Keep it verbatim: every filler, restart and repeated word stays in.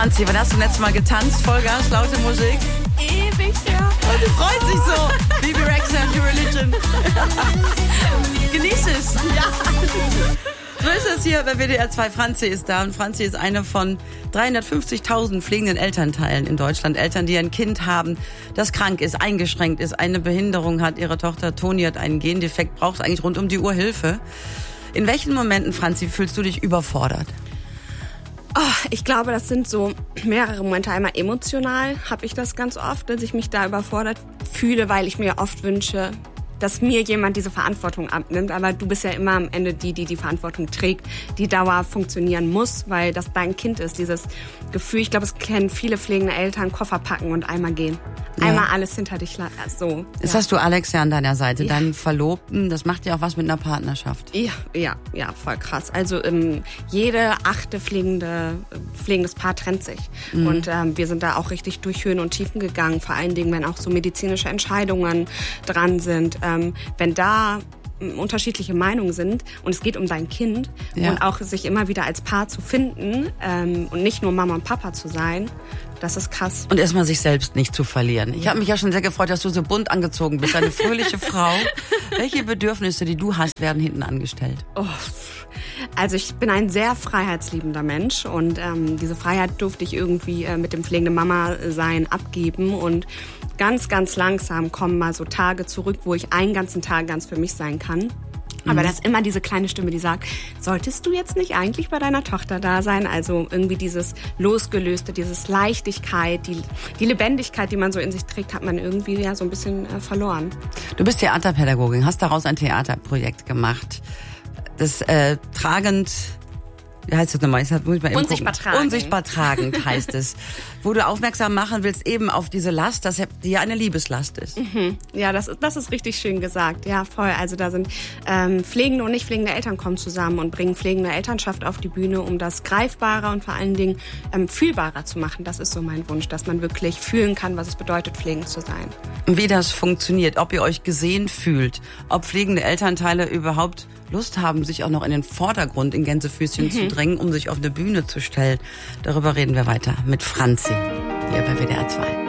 Franzi, wann hast du letztes Mal getanzt? Vollgas, laute Musik? Ewig, ja. Und du freust dich so. Bibi Rexha, New Religion. Genieß es. Ja. So ist es hier bei W D R zwei. Franzi ist da und Franzi ist eine von dreihundertfünfzigtausend pflegenden Elternteilen in Deutschland. Eltern, die ein Kind haben, das krank ist, eingeschränkt ist, eine Behinderung hat. Ihre Tochter Toni hat einen Gendefekt, braucht eigentlich rund um die Uhr Hilfe. In welchen Momenten, Franzi, fühlst du dich überfordert? Oh, ich glaube, das sind so mehrere Momente. Einmal emotional habe ich das ganz oft, dass ich mich da überfordert fühle, weil ich mir oft wünsche, dass mir jemand diese Verantwortung abnimmt. Aber du bist ja immer am Ende die, die die Verantwortung trägt, die dauerhaft funktionieren muss, weil das dein Kind ist. Dieses Gefühl, ich glaube, es kennen viele pflegende Eltern, Koffer packen und einmal gehen. Ja. Einmal alles hinter dich lassen. So, Jetzt ja. hast du Alex ja an deiner Seite, Ja. deinen Verlobten. Das macht ja auch was mit einer Partnerschaft. Ja, ja, ja, voll krass. Also ähm, jede achte pflegende, pflegendes Paar trennt sich. Mhm. Und ähm, wir sind da auch richtig durch Höhen und Tiefen gegangen. Vor allen Dingen, wenn auch so medizinische Entscheidungen dran sind. Ähm, wenn da unterschiedliche Meinungen sind und es geht um dein Kind Ja. und auch sich immer wieder als Paar zu finden ähm, und nicht nur Mama und Papa zu sein, das ist krass. Und erstmal sich selbst nicht zu verlieren. Ich habe mich ja schon sehr gefreut, dass du so bunt angezogen bist. Eine fröhliche Frau. Welche Bedürfnisse, die du hast, werden hinten angestellt? Oh, also ich bin ein sehr freiheitsliebender Mensch und ähm, diese Freiheit durfte ich irgendwie äh, mit dem pflegenden Mama-Sein abgeben und ganz, ganz langsam kommen mal so Tage zurück, wo ich einen ganzen Tag ganz für mich sein kann. Aber Mhm. das ist immer diese kleine Stimme, die sagt, solltest du jetzt nicht eigentlich bei deiner Tochter da sein? Also irgendwie dieses Losgelöste, dieses Leichtigkeit, die, die Lebendigkeit, die man so in sich trägt, hat man irgendwie ja so ein bisschen äh, verloren. Du bist Theaterpädagogin, hast daraus ein Theaterprojekt gemacht. Das äh, tragend, wie heißt das nochmal? Ich muss mal eben Unsichtbar gucken. tragend. Unsichtbar tragend heißt es. Wo du aufmerksam machen willst eben auf diese Last, dass die ja eine Liebeslast ist. Mhm. Ja, das, das ist richtig schön gesagt. Ja, voll. Also da sind ähm, pflegende und nicht pflegende Eltern kommen zusammen und bringen pflegende Elternschaft auf die Bühne, um das greifbarer und vor allen Dingen ähm, fühlbarer zu machen. Das ist so mein Wunsch, dass man wirklich fühlen kann, was es bedeutet, pflegend zu sein. Wie das funktioniert, ob ihr euch gesehen fühlt, ob pflegende Elternteile überhaupt Lust haben, sich auch noch in den Vordergrund in Gänsefüßchen mhm. zu drängen, um sich auf eine Bühne zu stellen. Darüber reden wir weiter mit Franzi, hier bei W D R zwei.